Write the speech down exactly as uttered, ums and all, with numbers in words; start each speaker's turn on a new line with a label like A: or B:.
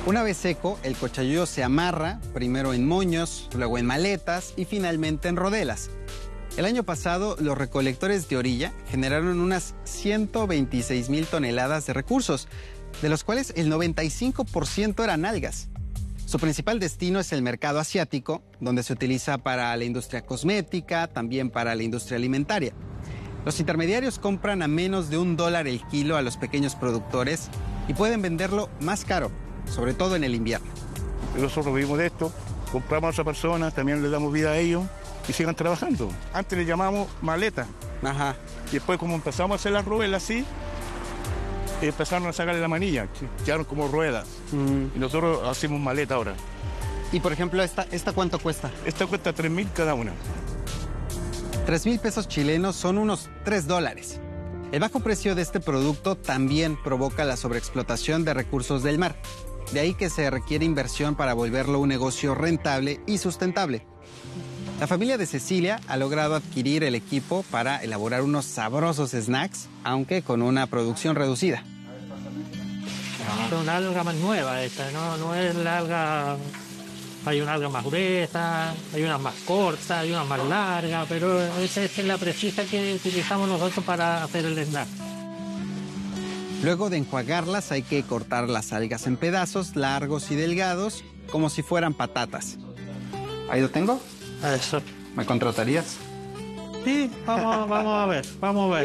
A: Una vez seco, el cochayuyo se amarra, primero en moños, luego en maletas y finalmente en rodelas. El año pasado, los recolectores de orilla generaron unas ciento veintiséis mil toneladas de recursos, de los cuales el noventa y cinco por ciento eran algas. Su principal destino es el mercado asiático, donde se utiliza para la industria cosmética, también para la industria alimentaria. Los intermediarios compran a menos de un dólar el kilo a los pequeños productores y pueden venderlo más caro, sobre todo en el invierno.
B: Nosotros vivimos de esto, compramos a otras personas, también les damos vida a ellos y sigan trabajando. Antes le llamamos maleta.
A: Ajá.
B: Y después, como empezamos a hacer las ruedas así, empezaron a sacarle la manilla, quedaron como ruedas. Mm. Y nosotros hacemos maleta ahora.
A: Y por ejemplo, ¿esta, esta cuánto cuesta?
B: Esta cuesta tres mil cada una.
A: tres mil pesos chilenos son unos tres dólares. El bajo precio de este producto también provoca la sobreexplotación de recursos del mar. De ahí que se requiere inversión para volverlo un negocio rentable y sustentable. La familia de Cecilia ha logrado adquirir el equipo para elaborar unos sabrosos snacks, aunque con una producción reducida.
C: Es una alga más nueva esta, ¿no? No es la alga... Hay una alga más gruesa, hay unas más cortas, hay unas más largas, pero esa es la precisa que utilizamos nosotros para hacer el snack.
A: Luego de enjuagarlas hay que cortar las algas en pedazos largos y delgados, como si fueran patatas. ¿Ahí lo tengo?
C: Eso.
A: ¿Me contratarías?
C: Sí, vamos, vamos a ver, vamos a ver.